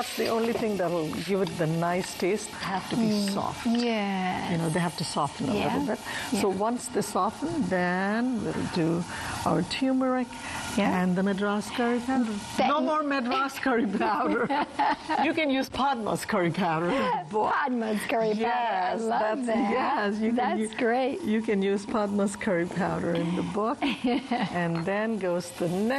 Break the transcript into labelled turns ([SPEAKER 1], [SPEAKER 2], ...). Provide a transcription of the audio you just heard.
[SPEAKER 1] The only thing that will give it the nice taste have to be soft.
[SPEAKER 2] Yeah.
[SPEAKER 1] You know, they have to soften a
[SPEAKER 2] Yeah.
[SPEAKER 1] little bit.
[SPEAKER 2] Yeah.
[SPEAKER 1] So once they soften, then we'll do our turmeric
[SPEAKER 2] Yeah.
[SPEAKER 1] and the Madras curry powder. No more Madras curry powder. You can use Padma's curry powder.
[SPEAKER 2] Padma's curry powder. I
[SPEAKER 1] Yes,
[SPEAKER 2] love that.
[SPEAKER 1] yes,
[SPEAKER 2] That's great.
[SPEAKER 1] You can use Padma's curry powder in the book. And then goes the next